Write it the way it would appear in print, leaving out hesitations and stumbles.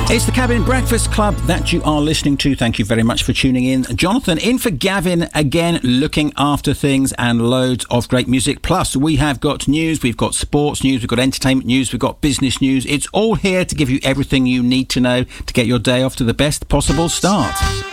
It's the Cabin Breakfast Club that you are listening to. Thank you very much for tuning in. Jonathan in for Gavin again, looking after things, and loads of great music. Plus, we have got news, we've got sports news, we've got entertainment news, we've got business news. It's all here to give you everything you need to know to get your day off to the best possible start.